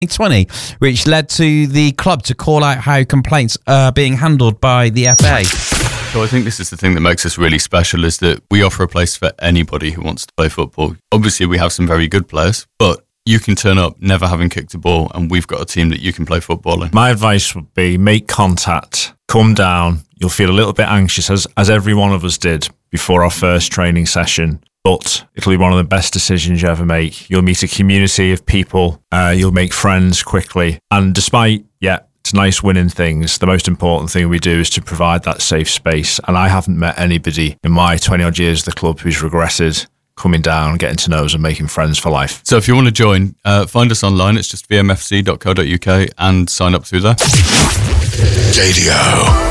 2020, which led to the club to call out how complaints are being handled by the FA. So I think this is the thing that makes us really special, is that we offer a place for anybody who wants to play football. Obviously, we have some very good players, but you can turn up never having kicked a ball, and we've got a team that you can play football in. My advice would be make contact, come down. You'll feel a little bit anxious, as every one of us did before our first training session. But it'll be one of the best decisions you ever make. You'll meet a community of people. You'll make friends quickly. And despite, it's nice winning things, the most important thing we do is to provide that safe space. And I haven't met anybody in my 20-odd years at the club who's regretted coming down, getting to know us and making friends for life. So if you want to join, find us online. It's just vmfc.co.uk and sign up through there. JDO.